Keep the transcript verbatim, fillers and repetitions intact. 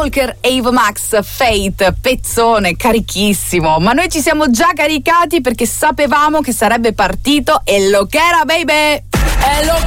Walker, Ava Max, Fate, pezzone carichissimo, ma noi ci siamo già caricati perché sapevamo che sarebbe partito e lo che era, baby! E lo